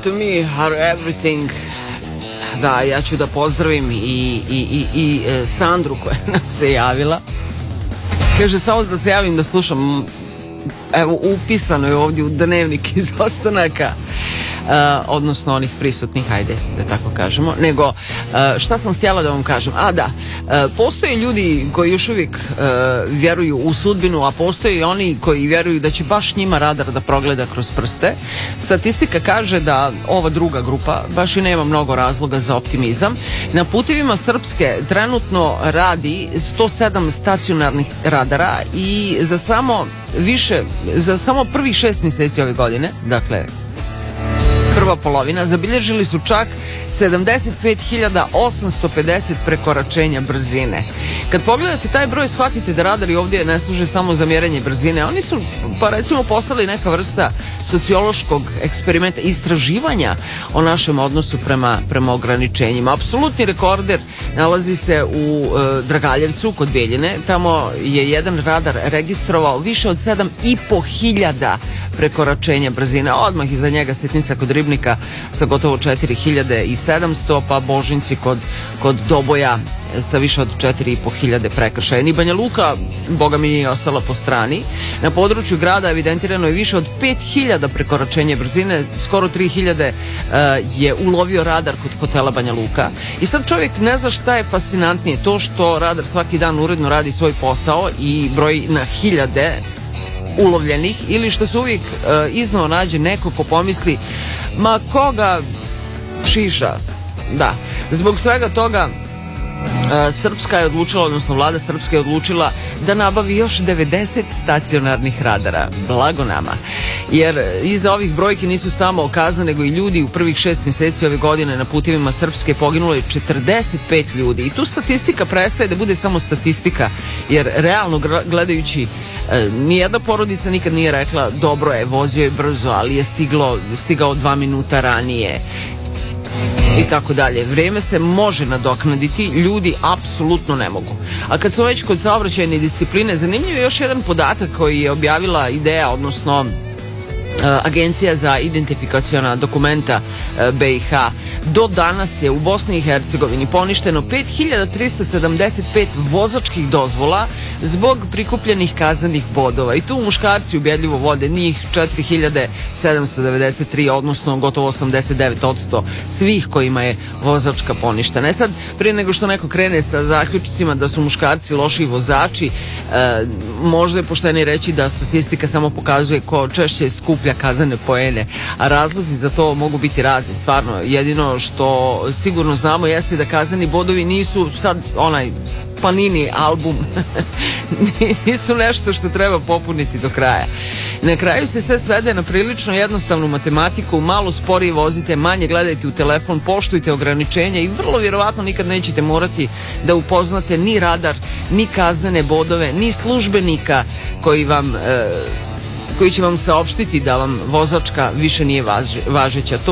to me are everything. Da, ja ću da pozdravim i Sandru koja nam se javila. Kaže, samo da se javim da slušam, evo, upisano je ovdje u dnevnik izostanaka, odnosno onih prisutnih, hajde da tako kažemo, nego šta sam htjela da vam kažem, postoje ljudi koji još uvijek vjeruju u sudbinu, a postoje i oni koji vjeruju da će baš njima radar da progleda kroz prste. Statistika kaže da ova druga grupa baš i nema mnogo razloga za optimizam. Na putevima Srpske trenutno radi 107 stacionarnih radara i za samo prvih 6 mjeseci ove godine, dakle prva polovina, zabilježili su čak 75.850 prekoračenja brzine. Kad pogledate taj broj, shvatite da radari ovdje ne služe samo za mjerenje brzine. Oni su, pa recimo, postali neka vrsta sociološkog eksperimenta, istraživanja o našem odnosu prema ograničenjima. Apsolutni rekorder nalazi se u Dragaljevcu kod Bjeljine. Tamo je jedan radar registrovao više od 7.500 prekoračenja brzine. Odmah iza njega Sitnica kod Ribnika sa gotovo 4.700, pa Božinci kod Doboja sa više od 4.500 prekršaja. Ni Banja Luka, boga mi, nije ostala po strani. Na području grada evidentirano je više od 5.000 prekoračenja brzine, skoro 3.000 je ulovio radar kod hotela Banja Luka. I sad čovjek ne zna šta je fascinantnije, to što radar svaki dan uredno radi svoj posao i broji na hiljade ulovljenih, ili što se uvijek iznova nađe neko ko pomisli, ma koga šiša. Da, zbog svega toga Srpska je odlučila, odnosno vlada Srpske je odlučila da nabavi još 90 stacionarnih radara. Blago nama. Jer iza ovih brojki nisu samo kazne, nego i ljudi. U prvih 6 mjeseci ove godine na putevima Srpske poginulo je 45 ljudi. I tu statistika prestaje da bude samo statistika, jer realno gledajući nijedna porodica nikad nije rekla dobro je, vozio je brzo, ali je stigao 2 minuta ranije i tako dalje. Vrijeme se može nadoknaditi, ljudi apsolutno ne mogu. A kad smo već kod saobraćajne discipline, zanimljiv je još jedan podatak koji je objavila IDEA, odnosno Agencija za identifikaciona dokumenta BiH. Do danas je u Bosni i Hercegovini poništeno 5.375 vozačkih dozvola zbog prikupljenih kaznenih bodova. I tu muškarci ubjedljivo vode, njih 4.793, odnosno gotovo 89% svih kojima je vozačka poništena. Sad, prije nego što neko krene sa zaključicima da su muškarci loši vozači, možda je poštenije reći da statistika samo pokazuje ko češće skuplja kaznene poene, a razlozi za to mogu biti razni. Stvarno, jedino što sigurno znamo jeste da kazneni bodovi nisu sad onaj Panini album nisu nešto što treba popuniti do kraja. Na kraju se sve svede na prilično jednostavnu matematiku, malo sporije vozite, manje gledajte u telefon, poštujte ograničenja i vrlo vjerovatno nikad nećete morati da upoznate ni radar, ni kaznene bodove, ni službenika koji će vam saopštiti da vam vozačka više nije važeća.